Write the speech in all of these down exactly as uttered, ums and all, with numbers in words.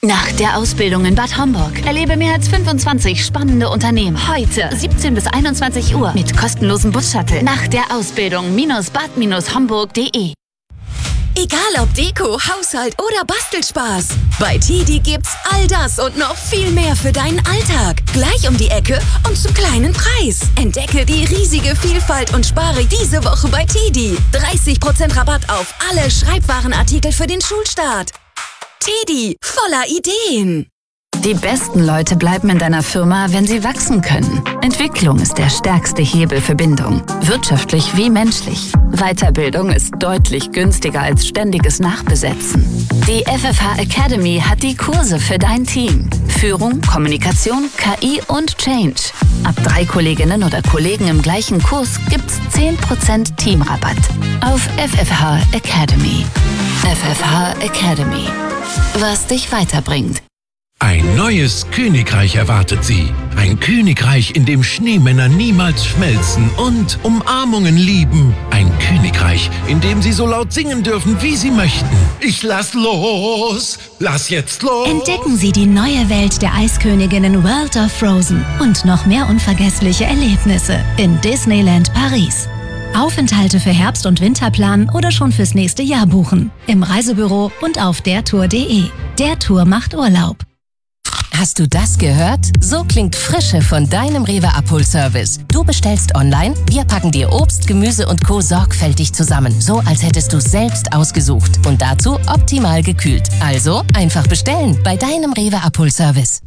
Nach der Ausbildung in Bad Homburg erlebe mehr als fünfundzwanzig spannende Unternehmen. Heute siebzehn bis einundzwanzig Uhr mit kostenlosem Bus-Shuttle. Nach der Ausbildung bad homburg punkt de. Egal ob Deko, Haushalt oder Bastelspaß. Bei Tidi gibt's all das und noch viel mehr für deinen Alltag. Gleich um die Ecke und zum kleinen Preis. Entdecke die riesige Vielfalt und spare diese Woche bei Tidi. dreißig Prozent Rabatt auf alle Schreibwarenartikel für den Schulstart. Tidi, voller Ideen. Die besten Leute bleiben in deiner Firma, wenn sie wachsen können. Entwicklung ist der stärkste Hebel für Bindung, wirtschaftlich wie menschlich. Weiterbildung ist deutlich günstiger als ständiges Nachbesetzen. Die F F H Academy hat die Kurse für dein Team. Führung, Kommunikation, K I und Change. Ab drei Kolleginnen oder Kollegen im gleichen Kurs gibt's zehn Prozent Teamrabatt auf F F H Academy. F F H Academy. Was dich weiterbringt. Ein neues Königreich erwartet Sie. Ein Königreich, in dem Schneemänner niemals schmelzen und Umarmungen lieben. Ein Königreich, in dem Sie so laut singen dürfen, wie Sie möchten. Ich lass los! Lass jetzt los! Entdecken Sie die neue Welt der Eisköniginnen World of Frozen und noch mehr unvergessliche Erlebnisse in Disneyland Paris. Aufenthalte für Herbst- und Winterplan oder schon fürs nächste Jahr buchen. Im Reisebüro und auf dertour punkt de. Der Tour macht Urlaub. Hast du das gehört? So klingt Frische von deinem Rewe Abholservice. Du bestellst online, wir packen dir Obst, Gemüse und Co. sorgfältig zusammen. So, als hättest du es selbst ausgesucht. Und dazu optimal gekühlt. Also einfach bestellen bei deinem Rewe Abholservice.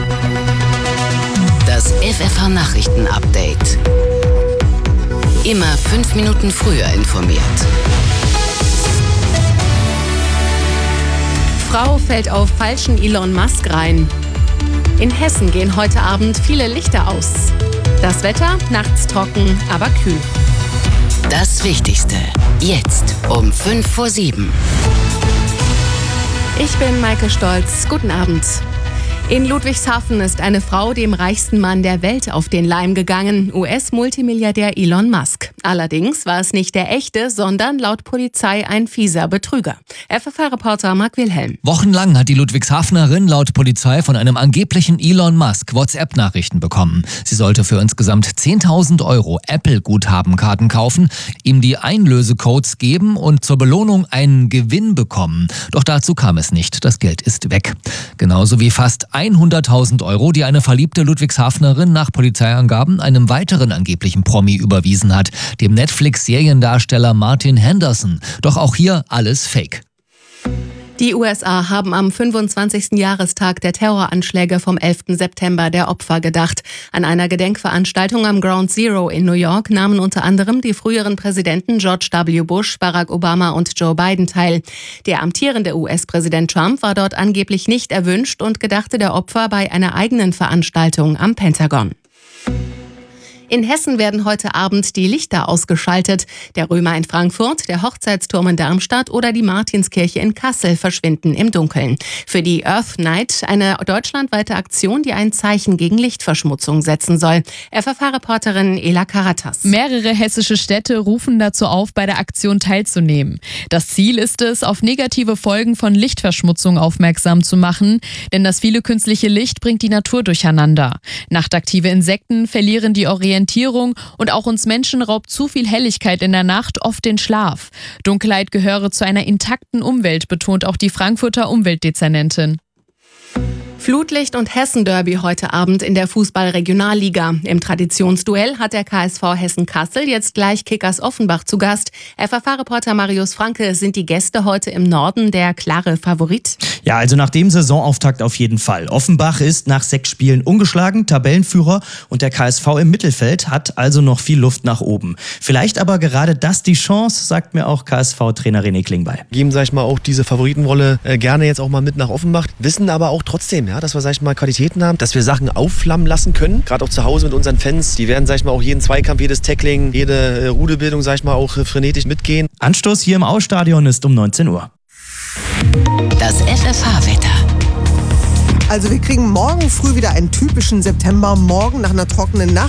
Das F F H-Nachrichten-Update. Immer fünf Minuten früher informiert. Frau fällt auf falschen Elon Musk rein. In Hessen gehen heute Abend viele Lichter aus. Das Wetter nachts trocken, aber kühl. Das Wichtigste. Jetzt um fünf vor sieben. Ich bin Maike Stolz. Guten Abend. In Ludwigshafen ist eine Frau dem reichsten Mann der Welt auf den Leim gegangen, U S-Multimilliardär Elon Musk. Allerdings war es nicht der echte, sondern laut Polizei ein fieser Betrüger. F F H-Reporter Marc Wilhelm. Wochenlang hat die Ludwigshafenerin laut Polizei von einem angeblichen Elon Musk WhatsApp-Nachrichten bekommen. Sie sollte für insgesamt zehntausend Euro Apple-Guthabenkarten kaufen, ihm die Einlösecodes geben und zur Belohnung einen Gewinn bekommen. Doch dazu kam es nicht. Das Geld ist weg. Genauso wie fast hunderttausend Euro, die eine verliebte Ludwigshafenerin nach Polizeiangaben einem weiteren angeblichen Promi überwiesen hat, dem Netflix-Seriendarsteller Martin Henderson. Doch auch hier alles Fake. Die U S A haben am fünfundzwanzigsten Jahrestag der Terroranschläge vom elften September der Opfer gedacht. An einer Gedenkveranstaltung am Ground Zero in New York nahmen unter anderem die früheren Präsidenten George W. Bush, Barack Obama und Joe Biden teil. Der amtierende U S-Präsident Trump war dort angeblich nicht erwünscht und gedachte der Opfer bei einer eigenen Veranstaltung am Pentagon. In Hessen werden heute Abend die Lichter ausgeschaltet. Der Römer in Frankfurt, der Hochzeitsturm in Darmstadt oder die Martinskirche in Kassel verschwinden im Dunkeln. Für die Earth Night eine deutschlandweite Aktion, die ein Zeichen gegen Lichtverschmutzung setzen soll. F F H-Reporterin Ela Karatas. Mehrere hessische Städte rufen dazu auf, bei der Aktion teilzunehmen. Das Ziel ist es, auf negative Folgen von Lichtverschmutzung aufmerksam zu machen, denn das viele künstliche Licht bringt die Natur durcheinander. Nachtaktive Insekten verlieren die Orientierung und auch uns Menschen raubt zu viel Helligkeit in der Nacht oft den Schlaf. Dunkelheit gehöre zu einer intakten Umwelt, betont auch die Frankfurter Umweltdezernentin. Flutlicht und Hessen-Derby heute Abend in der Fußball-Regionalliga. Im Traditionsduell hat der K S V Hessen-Kassel jetzt gleich Kickers Offenbach zu Gast. F F H-Reporter Marius Franke, sind die Gäste heute im Norden der klare Favorit? Ja, also nach dem Saisonauftakt auf jeden Fall. Offenbach ist nach sechs Spielen ungeschlagen, Tabellenführer, und der K S V im Mittelfeld hat also noch viel Luft nach oben. Vielleicht aber gerade das die Chance, sagt mir auch K S V-Trainer René Klingbeil. Geben, sag ich mal, auch diese Favoritenrolle äh, gerne jetzt auch mal mit nach Offenbach, wissen aber auch trotzdem, ja, dass wir, sag ich mal, Qualitäten haben, dass wir Sachen aufflammen lassen können. Gerade auch zu Hause mit unseren Fans. Die werden, sag ich mal, auch jeden Zweikampf, jedes Tackling, jede äh, Rudelbildung, sag ich mal, auch äh, frenetisch mitgehen. Anstoß hier im Ausstadion ist um neunzehn Uhr. Das F F H-Wetter. Also wir kriegen morgen früh wieder einen typischen Septembermorgen nach einer trockenen Nacht.